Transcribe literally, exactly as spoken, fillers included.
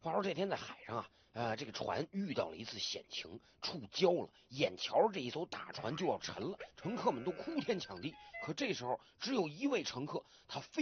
话说这天在海上啊，呃，这个船遇到了一次险情，触礁了。眼瞧这一艘大船就要沉了，乘客们都哭天抢地。可这时候，只有一位乘客，他非